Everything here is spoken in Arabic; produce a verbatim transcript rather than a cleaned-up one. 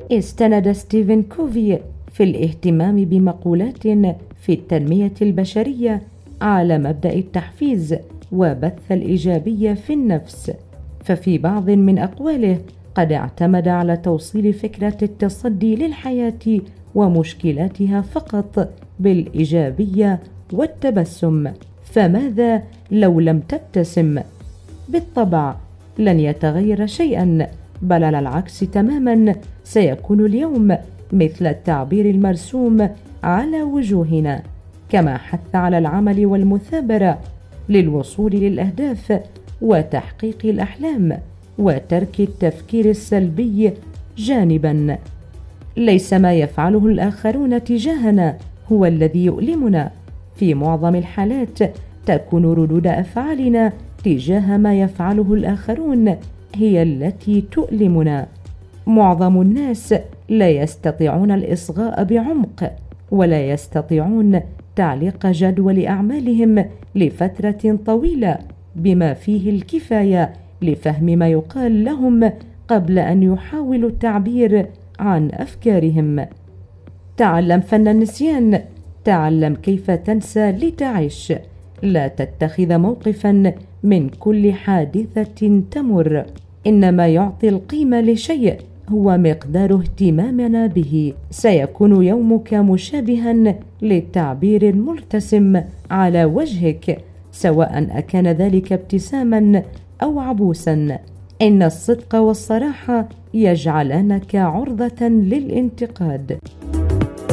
استند ستيفن كوفي في الاهتمام بمقولات في التنمية البشرية على مبدأ التحفيز وبث الإيجابية في النفس، ففي بعض من أقواله قد اعتمد على توصيل فكرة التصدي للحياة ومشكلاتها فقط بالإيجابية والتبسم. فماذا لو لم تبتسم؟ بالطبع لن يتغير شيئا، بل على العكس تماما، سيكون اليوم مثل التعبير المرسوم على وجوهنا، كما حث على العمل والمثابرة للوصول للأهداف وتحقيق الأحلام وترك التفكير السلبي جانبا. ليس ما يفعله الآخرون تجاهنا هو الذي يؤلمنا، في معظم الحالات تكون ردود أفعالنا تجاه ما يفعله الآخرون هي التي تؤلمنا. معظم الناس لا يستطيعون الإصغاء بعمق، ولا يستطيعون تعليق جدول أعمالهم لفترة طويلة بما فيه الكفاية لفهم ما يقال لهم قبل أن يحاولوا التعبير عن أفكارهم. تعلم فن النسيان، تعلم كيف تنسى لتعيش. لا تتخذ موقفا من كل حادثة تمر، إنما يعطي القيمة لشيء هو مقدار اهتمامنا به. سيكون يومك مشابها للتعبير المرتسم على وجهك، سواء أكان ذلك ابتساما أو عبوسا. إن الصدق والصراحة يجعلانك عرضة للانتقاد.